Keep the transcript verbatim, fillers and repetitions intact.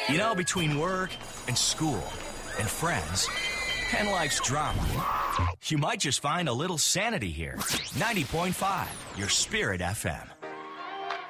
You know, between work and school and friends and life's drama, you might just find a little sanity here. ninety point five, your Spirit F M.